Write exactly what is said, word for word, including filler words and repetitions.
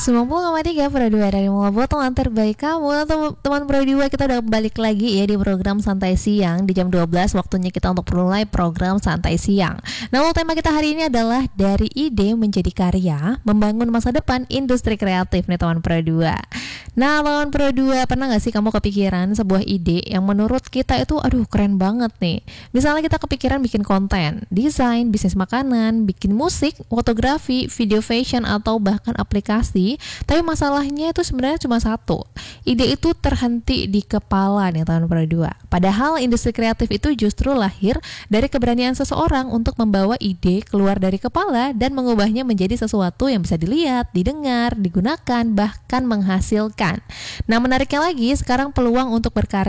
sembilan puluh koma tiga Pro dua dari Mulai teman terbaik kamu. Tem- Teman Pro dua, kita udah balik lagi ya di program Santai Siang di jam dua belas. Waktunya kita untuk mulai program Santai Siang. Nah, untuk tema kita hari ini adalah dari ide menjadi karya, membangun masa depan industri kreatif nih teman Pro dua. Nah, teman Pro dua, pernah gak sih kamu kepikiran sebuah ide yang menurut kita itu aduh keren banget nih. Misalnya kita kepikiran bikin konten, desain, bisnis makanan, bikin musik, fotografi, video fashion, atau bahkan aplikasi. Tapi masalahnya itu sebenarnya cuma satu. Ide itu terhenti di kepala nih teman Pro dua. Padahal industri kreatif itu justru lahir dari keberanian seseorang untuk membawa ide keluar dari kepala dan mengubahnya menjadi sesuatu yang bisa dilihat, didengar, digunakan, bahkan menghasilkan. Nah, menariknya lagi, sekarang peluang untuk berkarya